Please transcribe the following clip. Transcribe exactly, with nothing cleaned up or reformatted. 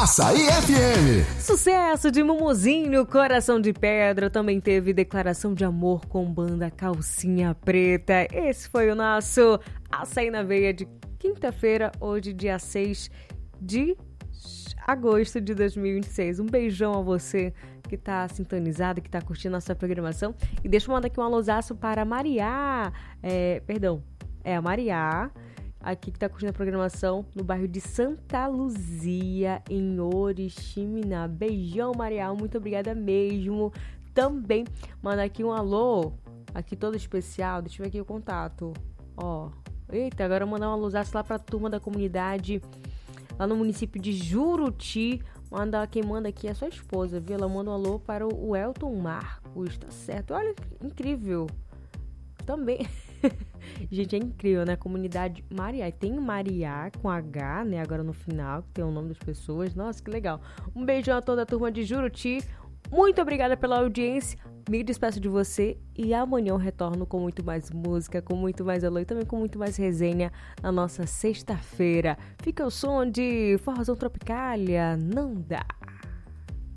Açaí F M. Sucesso de Mumuzinho, Coração de Pedra. Também teve Declaração de Amor com banda Calcinha Preta. Esse foi o nosso Açaí na Veia de quinta-feira, hoje dia seis de agosto de dois mil e vinte e seis. Um beijão a você que tá sintonizado, que tá curtindo nossa programação. E deixa eu mandar aqui um alôzaço para a Mariá. É, perdão, é a Mariá, aqui que tá curtindo a programação no bairro de Santa Luzia, em Oriximiná. Beijão, Mariá, muito obrigada mesmo. Também mandar aqui um alô, aqui todo especial. Deixa eu ver aqui o contato. Ó, eita, agora eu vou mandar um alôzaço lá pra turma da comunidade lá no município de Juruti. Manda, quem manda aqui é a sua esposa, viu? Ela manda um alô para o Elton Marcos, tá certo? Olha, incrível. Também, gente, é incrível, né? Comunidade Mariá. E tem Mariá com H, né? Agora no final, que tem o nome das pessoas. Nossa, que legal. Um beijão a toda a turma de Juruti. Muito obrigada pela audiência. Me despeço de você e amanhã eu retorno com muito mais música, com muito mais alô e também com muito mais resenha na nossa sexta-feira. Fica o som de Forrozão Tropicália, não dá.